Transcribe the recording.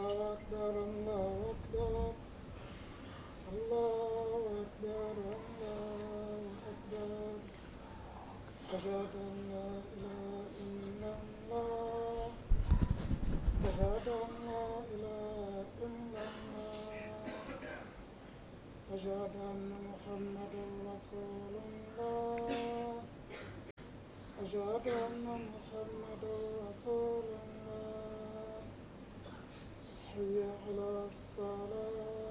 أكبر الله أكبر الله أكبر الله أكبر أشهد أن لا إله إلا الله أشهد أن لا إله إلا الله أشهد أن محمدا رسول الله أشهد أن محمدا رسول الله حي على الصلاة